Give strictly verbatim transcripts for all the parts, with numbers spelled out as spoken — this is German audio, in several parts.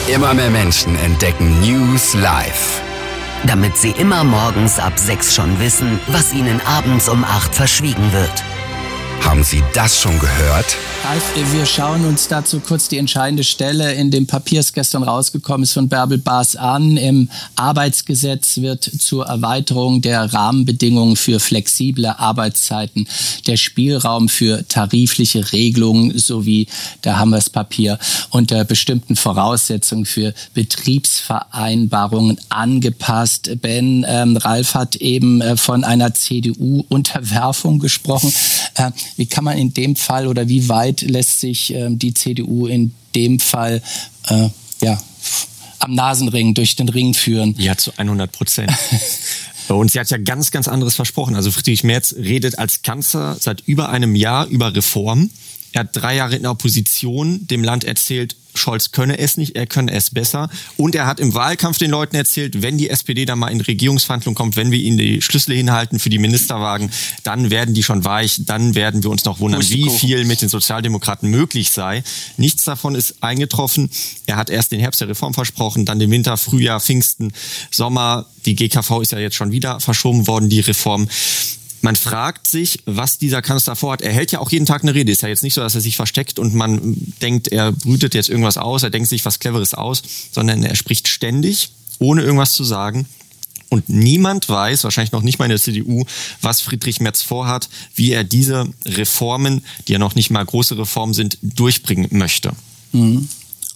Immer mehr Menschen entdecken News live. Damit sie immer morgens ab sechs schon wissen, was ihnen abends um acht verschwiegen wird. Haben Sie das schon gehört? Ralf, wir schauen uns dazu kurz die entscheidende Stelle in dem Papier, das gestern rausgekommen ist, von Bärbel Baas an. Im Arbeitsgesetz wird zur Erweiterung der Rahmenbedingungen für flexible Arbeitszeiten der Spielraum für tarifliche Regelungen sowie, da haben wir das Papier, unter bestimmten Voraussetzungen für Betriebsvereinbarungen angepasst. Ben, ähm, Ralf hat eben äh, von einer C D U-Unterwerfung gesprochen. Äh, Wie kann man in dem Fall oder wie weit lässt sich ähm, die C D U in dem Fall äh, ja, am Nasenring durch den Ring führen? Ja, zu hundert Prozent. Und sie hat ja ganz, ganz anderes versprochen. Also Friedrich Merz redet als Kanzler seit über einem Jahr über Reform. Er hat drei Jahre in der Opposition dem Land erzählt, Scholz könne es nicht, er könne es besser. Und er hat im Wahlkampf den Leuten erzählt, wenn die S P D da mal in Regierungsverhandlungen kommt, wenn wir ihnen die Schlüssel hinhalten für die Ministerwagen, dann werden die schon weich, dann werden wir uns noch wundern, wie viel mit den Sozialdemokraten möglich sei. Nichts davon ist eingetroffen. Er hat erst den Herbst der Reform versprochen, dann den Winter, Frühjahr, Pfingsten, Sommer. Die G K V ist ja jetzt schon wieder verschoben worden, die Reform. Man fragt sich, was dieser Kanzler vorhat. Er hält ja auch jeden Tag eine Rede. Ist ja jetzt nicht so, dass er sich versteckt und man denkt, er brütet jetzt irgendwas aus, er denkt sich was Cleveres aus, sondern er spricht ständig, ohne irgendwas zu sagen. Und niemand weiß, wahrscheinlich noch nicht mal in der C D U, was Friedrich Merz vorhat, wie er diese Reformen, die ja noch nicht mal große Reformen sind, durchbringen möchte. Mhm.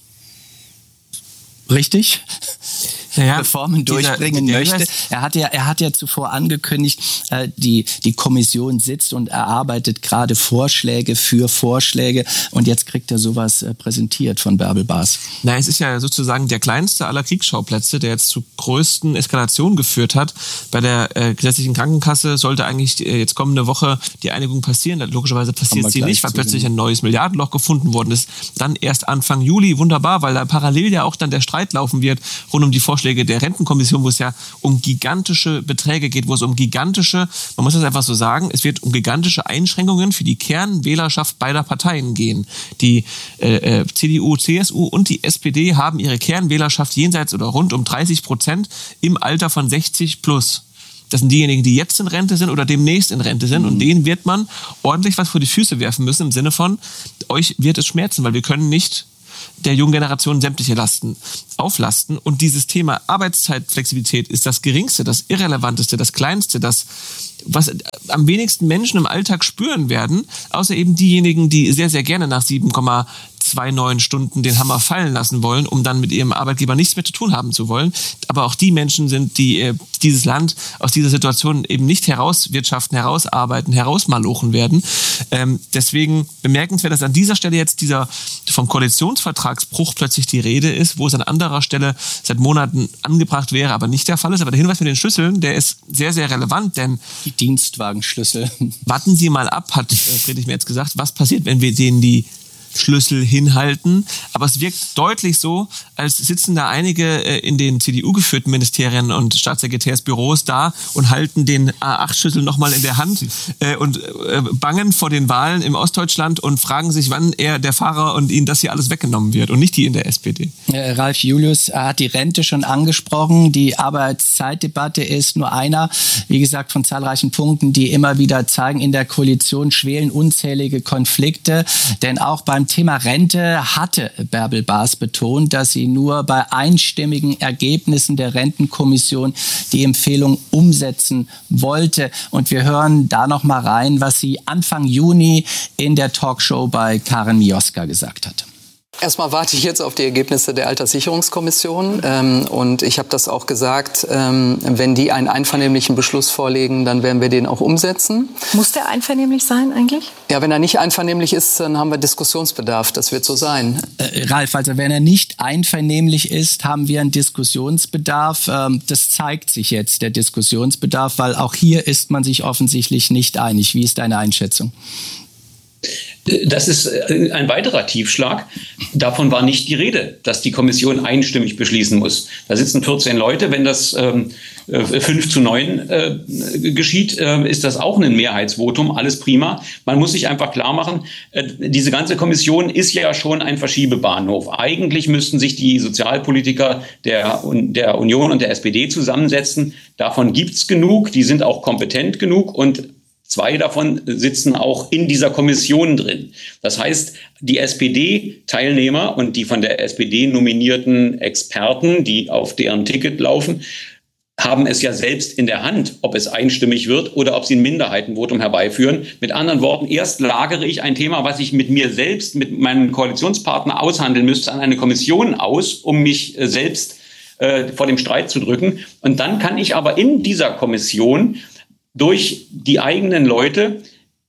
Richtig? Ja, Reformen durchbringen dieser, möchte. Er hat ja, er hat ja zuvor angekündigt, äh, die, die Kommission sitzt und erarbeitet gerade Vorschläge für Vorschläge und jetzt kriegt er sowas äh, präsentiert von Bärbel Baas. Na, es ist ja sozusagen der kleinste aller Kriegsschauplätze, der jetzt zu größten Eskalationen geführt hat. Bei der äh, gesetzlichen Krankenkasse sollte eigentlich äh, jetzt kommende Woche die Einigung passieren. Logischerweise passiert sie nicht, weil plötzlich ein neues Milliardenloch gefunden worden ist. Dann erst Anfang Juli, wunderbar, weil da parallel ja auch dann der Streit laufen wird rund um die Vorschläge der Rentenkommission, wo es ja um gigantische Beträge geht, wo es um gigantische, man muss das einfach so sagen, es wird um gigantische Einschränkungen für die Kernwählerschaft beider Parteien gehen. Die äh, C D U, C S U und die S P D haben ihre Kernwählerschaft jenseits oder rund um dreißig Prozent im Alter von sechzig plus. Das sind diejenigen, die jetzt in Rente sind oder demnächst in Rente sind. Mhm. Und denen wird man ordentlich was vor die Füße werfen müssen im Sinne von, euch wird es schmerzen, weil wir können nicht der jungen Generation sämtliche Lasten auflasten. Und dieses Thema Arbeitszeitflexibilität ist das geringste, das irrelevanteste, das kleinste, das, was am wenigsten Menschen im Alltag spüren werden, außer eben diejenigen, die sehr, sehr gerne nach sieben Komma neunundzwanzig Stunden den Hammer fallen lassen wollen, um dann mit ihrem Arbeitgeber nichts mehr zu tun haben zu wollen. Aber auch die Menschen sind, die äh, dieses Land aus dieser Situation eben nicht herauswirtschaften, herausarbeiten, herausmalochen werden. Ähm, deswegen bemerkenswert, dass an dieser Stelle jetzt dieser vom Koalitionsvertragsbruch plötzlich die Rede ist, wo es an anderer Stelle seit Monaten angebracht wäre, aber nicht der Fall ist. Aber der Hinweis mit den Schlüsseln, der ist sehr, sehr relevant, denn die Dienstwagenschlüssel. Warten Sie mal ab, hat äh, Friedrich Merz gesagt, was passiert, wenn wir denen die Schlüssel hinhalten. Aber es wirkt deutlich so, als sitzen da einige äh, in den C D U-geführten Ministerien und Staatssekretärsbüros da und halten den A acht Schlüssel nochmal in der Hand äh, und äh, bangen vor den Wahlen im Ostdeutschland und fragen sich, wann er der Fahrer und ihnen das hier alles weggenommen wird und nicht die in der S P D. Äh, Ralf Julius hat die Rente schon angesprochen. Die Arbeitszeitdebatte ist nur einer, wie gesagt, von zahlreichen Punkten, die immer wieder zeigen, in der Koalition schwelen unzählige Konflikte. Denn auch beim Thema Rente hatte Bärbel Baas betont, dass sie nur bei einstimmigen Ergebnissen der Rentenkommission die Empfehlung umsetzen wollte. Und wir hören da noch mal rein, was sie Anfang Juni in der Talkshow bei Karin Mioska gesagt hat. Erstmal warte ich jetzt auf die Ergebnisse der Alterssicherungskommission ähm, und ich habe das auch gesagt, ähm, wenn die einen einvernehmlichen Beschluss vorlegen, dann werden wir den auch umsetzen. Muss der einvernehmlich sein eigentlich? Ja, wenn er nicht einvernehmlich ist, dann haben wir Diskussionsbedarf, das wird so sein. Äh, Ralf, also wenn er nicht einvernehmlich ist, haben wir einen Diskussionsbedarf. Ähm, das zeigt sich jetzt, der Diskussionsbedarf, weil auch hier ist man sich offensichtlich nicht einig. Wie ist deine Einschätzung? Das ist ein weiterer Tiefschlag. Davon war nicht die Rede, dass die Kommission einstimmig beschließen muss. Da sitzen vierzehn Leute. Wenn das ähm, fünf zu neun äh, geschieht, äh, ist das auch ein Mehrheitsvotum. Alles prima. Man muss sich einfach klar machen, äh, diese ganze Kommission ist ja schon ein Verschiebebahnhof. Eigentlich müssten sich die Sozialpolitiker der, der Union und der S P D zusammensetzen. Davon gibt's genug. Die sind auch kompetent genug und zwei davon sitzen auch in dieser Kommission drin. Das heißt, die S P D-Teilnehmer und die von der S P D nominierten Experten, die auf deren Ticket laufen, haben es ja selbst in der Hand, ob es einstimmig wird oder ob sie ein Minderheitenvotum herbeiführen. Mit anderen Worten, erst lagere ich ein Thema, was ich mit mir selbst, mit meinem Koalitionspartner aushandeln müsste, an eine Kommission aus, um mich selbst äh, vor dem Streit zu drücken. Und dann kann ich aber in dieser Kommission durch die eigenen Leute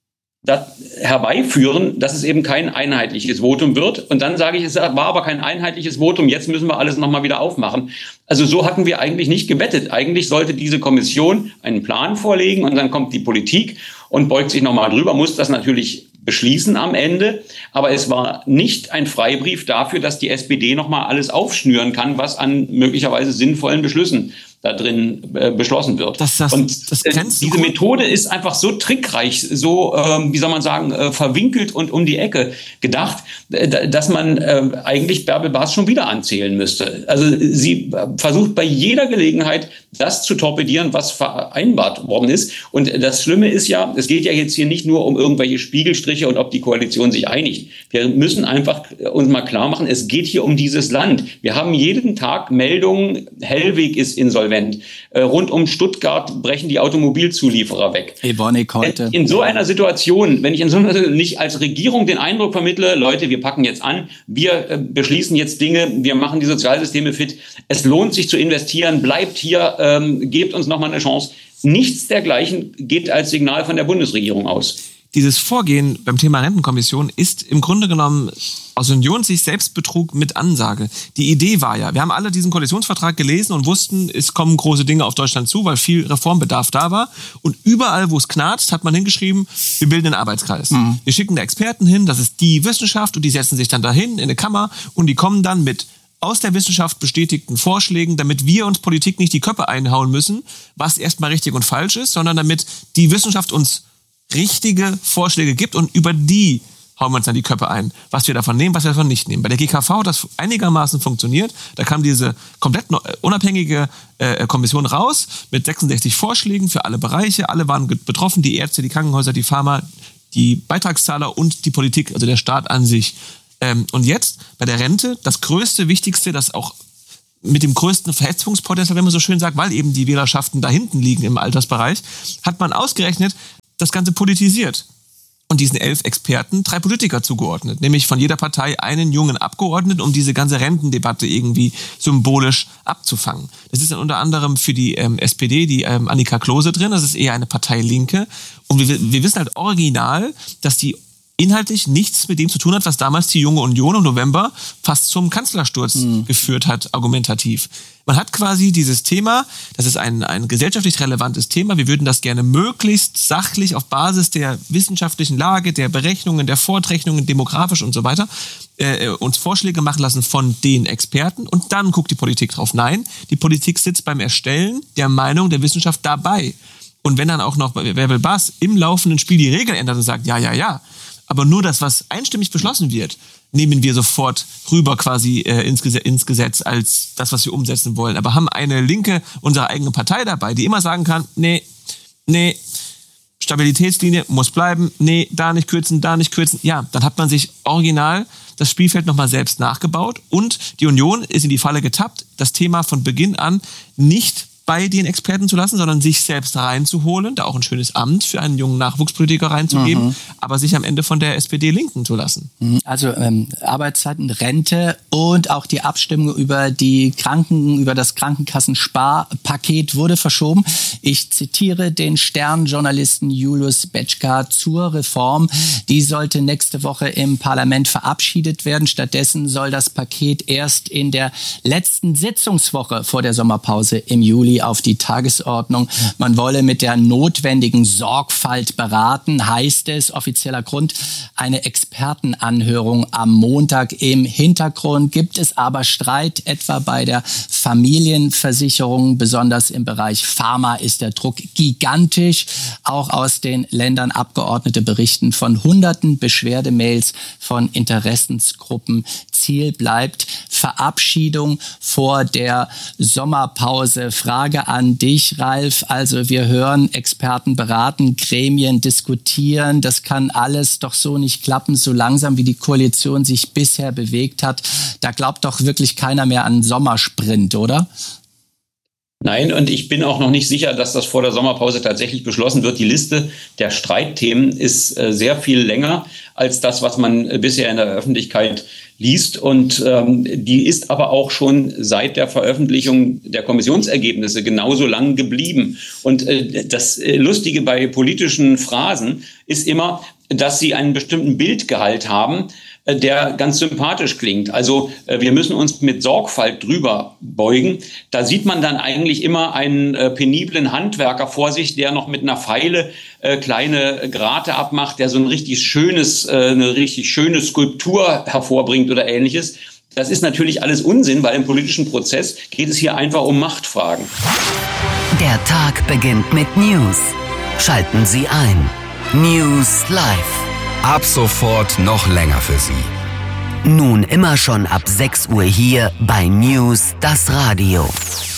das herbeiführen, dass es eben kein einheitliches Votum wird. Und dann sage ich, es war aber kein einheitliches Votum, jetzt müssen wir alles nochmal wieder aufmachen. Also so hatten wir eigentlich nicht gewettet. Eigentlich sollte diese Kommission einen Plan vorlegen und dann kommt die Politik und beugt sich nochmal drüber, muss das natürlich beschließen am Ende. Aber es war nicht ein Freibrief dafür, dass die S P D nochmal alles aufschnüren kann, was an möglicherweise sinnvollen Beschlüssen da drin äh, beschlossen wird. Das, das, und das äh, diese Methode ist einfach so trickreich, so, ähm, wie soll man sagen, äh, verwinkelt und um die Ecke gedacht, äh, dass man äh, eigentlich Bärbel Bas schon wieder anzählen müsste. Also sie äh, versucht bei jeder Gelegenheit, das zu torpedieren, was vereinbart worden ist. Und das Schlimme ist ja, es geht ja jetzt hier nicht nur um irgendwelche Spiegelstriche und ob die Koalition sich einigt. Wir müssen einfach uns mal klar machen, es geht hier um dieses Land. Wir haben jeden Tag Meldungen, Hellweg ist insolvent. Äh, rund um Stuttgart brechen die Automobilzulieferer weg. Evonik heute. In so einer Situation, wenn ich in so einer nicht als Regierung den Eindruck vermittle, Leute, wir packen jetzt an, wir äh, beschließen jetzt Dinge, wir machen die Sozialsysteme fit, es lohnt sich zu investieren, bleibt hier, ähm, gebt uns nochmal eine Chance. Nichts dergleichen geht als Signal von der Bundesregierung aus. Dieses Vorgehen beim Thema Rentenkommission ist im Grunde genommen aus Unionssicht Selbstbetrug mit Ansage. Die Idee war ja, wir haben alle diesen Koalitionsvertrag gelesen und wussten, es kommen große Dinge auf Deutschland zu, weil viel Reformbedarf da war. Und überall, wo es knarzt, hat man hingeschrieben, wir bilden einen Arbeitskreis. Mhm. Wir schicken da Experten hin, das ist die Wissenschaft und die setzen sich dann dahin in eine Kammer und die kommen dann mit aus der Wissenschaft bestätigten Vorschlägen, damit wir uns Politik nicht die Köpfe einhauen müssen, was erstmal richtig und falsch ist, sondern damit die Wissenschaft uns richtige Vorschläge gibt und über die hauen wir uns dann die Köpfe ein, was wir davon nehmen, was wir davon nicht nehmen. Bei der G K V hat das einigermaßen funktioniert. Da kam diese komplett unabhängige äh, Kommission raus mit sechsundsechzig Vorschlägen für alle Bereiche. Alle waren betroffen, die Ärzte, die Krankenhäuser, die Pharma, die Beitragszahler und die Politik, also der Staat an sich. Ähm, und jetzt bei der Rente, das größte, wichtigste, das auch mit dem größten Verhetzungspotenzial, wenn man so schön sagt, weil eben die Wählerschaften da hinten liegen im Altersbereich, hat man ausgerechnet, das Ganze politisiert. Und diesen elf Experten drei Politiker zugeordnet, nämlich von jeder Partei einen jungen Abgeordneten, um diese ganze Rentendebatte irgendwie symbolisch abzufangen. Das ist dann unter anderem für die ähm, S P D die ähm, Annika Klose drin, das ist eher eine Partei Linke. Und wir, wir wissen halt original, dass die inhaltlich nichts mit dem zu tun hat, was damals die Junge Union im November fast zum Kanzlersturz mhm. geführt hat, argumentativ. Man hat quasi dieses Thema, das ist ein, ein gesellschaftlich relevantes Thema, wir würden das gerne möglichst sachlich auf Basis der wissenschaftlichen Lage, der Berechnungen, der Fortrechnungen, demografisch und so weiter, äh, uns Vorschläge machen lassen von den Experten und dann guckt die Politik drauf. Nein, die Politik sitzt beim Erstellen der Meinung der Wissenschaft dabei. Und wenn dann auch noch Bärbel Bas im laufenden Spiel die Regeln ändert und sagt, ja, ja, ja, aber nur das, was einstimmig beschlossen wird, nehmen wir sofort rüber quasi äh, ins, Gesetz, ins Gesetz als das, was wir umsetzen wollen. Aber haben eine Linke, unsere eigene Partei dabei, die immer sagen kann, nee, nee, Stabilitätslinie muss bleiben, nee, da nicht kürzen, da nicht kürzen. Ja, dann hat man sich original das Spielfeld nochmal selbst nachgebaut und die Union ist in die Falle getappt, das Thema von Beginn an nicht bei den Experten zu lassen, sondern sich selbst reinzuholen, da auch ein schönes Amt für einen jungen Nachwuchspolitiker reinzugeben, mhm. aber sich am Ende von der S P D linken zu lassen. Also ähm, Arbeitszeiten, Rente und auch die Abstimmung über die Kranken, über das Krankenkassensparpaket wurde verschoben. Ich zitiere den Stern-Journalisten Julius Betschka zur Reform. Die sollte nächste Woche im Parlament verabschiedet werden. Stattdessen soll das Paket erst in der letzten Sitzungswoche vor der Sommerpause im Juli Juli auf die Tagesordnung. Man wolle mit der notwendigen Sorgfalt beraten, heißt es. Offizieller Grund, eine Expertenanhörung am Montag. Im Hintergrund gibt es aber Streit, etwa bei der Familienversicherung. Besonders im Bereich Pharma ist der Druck gigantisch. Auch aus den Ländern Abgeordnete berichten von hunderten Beschwerdemails von Interessensgruppen. Ziel bleibt Verabschiedung vor der Sommerpause. Frage an dich, Ralf. Also wir hören Experten beraten, Gremien diskutieren. Das kann alles doch so nicht klappen, so langsam wie die Koalition sich bisher bewegt hat. Da glaubt doch wirklich keiner mehr an einen Sommersprint, oder? Nein, und ich bin auch noch nicht sicher, dass das vor der Sommerpause tatsächlich beschlossen wird. Die Liste der Streitthemen ist äh, sehr viel länger als das, was man äh, bisher in der Öffentlichkeit liest. Und ähm, die ist aber auch schon seit der Veröffentlichung der Kommissionsergebnisse genauso lang geblieben. Und äh, das äh, Lustige bei politischen Phrasen ist immer, dass sie einen bestimmten Bildgehalt haben, der ganz sympathisch klingt. Also wir müssen uns mit Sorgfalt drüber beugen. Da sieht man dann eigentlich immer einen äh, peniblen Handwerker vor sich, der noch mit einer Feile äh, kleine Grate abmacht, der so ein richtig schönes, äh, eine richtig schöne Skulptur hervorbringt oder Ähnliches. Das ist natürlich alles Unsinn, weil im politischen Prozess geht es hier einfach um Machtfragen. Der Tag beginnt mit News. Schalten Sie ein. News Live. Ab sofort noch länger für Sie. Nun immer schon ab sechs Uhr hier bei News, das Radio.